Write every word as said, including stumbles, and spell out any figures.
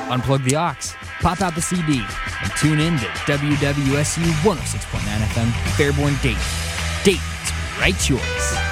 unplug the aux, pop out the C D, and tune in to W W S U one oh six point nine F M, Fairborn, Dayton. Dayton's right choice.